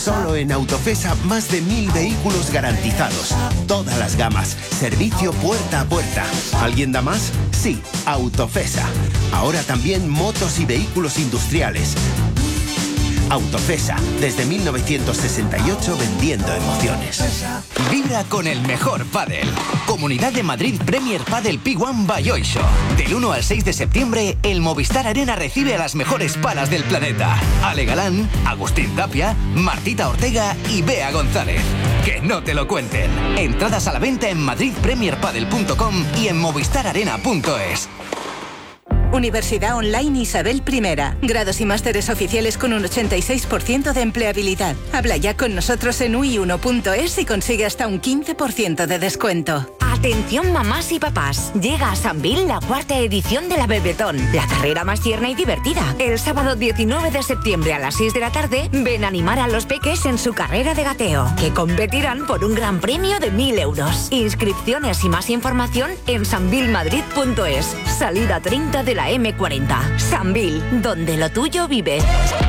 Solo en Autofesa más de 1000 vehículos garantizados. Todas las gamas. Servicio puerta a puerta. ¿Alguien da más? Sí, Autofesa. Ahora también motos y vehículos industriales. Autofesa, desde 1968 vendiendo emociones. Vibra con el mejor pádel. Comunidad de Madrid Premier Padel P1 by Oisho. Del 1 al 6 de septiembre, el Movistar Arena recibe a las mejores palas del planeta. Ale Galán, Agustín Tapia, Martita Ortega y Bea González. Que no te lo cuenten. Entradas a la venta en madridpremierpadel.com y en movistararena.es. Universidad Online Isabel I. Grados y másteres oficiales con un 86% de empleabilidad. Habla ya con nosotros en ui1.es y consigue hasta un 15% de descuento. Atención mamás y papás, llega a Sambil la 4ª edición de la Bebetón, la carrera más tierna y divertida. El sábado 19 de septiembre a las 6 de la tarde, ven a animar a los peques en su carrera de gateo, que competirán por un gran premio de 1.000 euros. Inscripciones y más información en sambilmadrid.es, salida 30 de la M40. Sambil, donde lo tuyo vive.